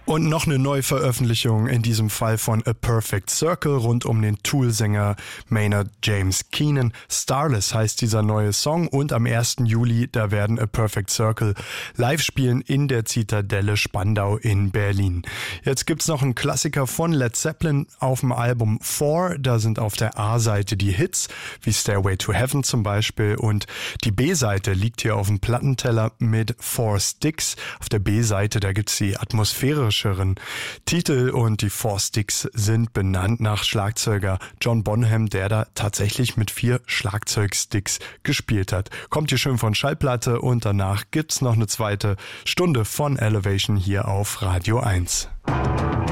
Und noch eine Neuveröffentlichung, in diesem Fall von A Perfect Circle, rund um den Tool-Sänger Maynard James Keenan. Starless heißt dieser neue Song und am 1. Juli, da werden A Perfect Circle live spielen in der Zitadelle Spandau in Berlin. Jetzt gibt's noch einen Klassiker von Led Zeppelin auf dem Album 4. Da sind auf der A-Seite die Hits, wie Stairway to Heaven zum Beispiel, und die B-Seite liegt hier auf dem Plattenteller mit 4 Sticks. Auf der B-Seite, da gibt's die atmosphärische Titel und die 4 Sticks sind benannt nach Schlagzeuger John Bonham, der da tatsächlich mit 4 Schlagzeugsticks gespielt hat. Kommt hier schön von Schallplatte und danach gibt's noch eine zweite Stunde von Elevation hier auf Radio 1.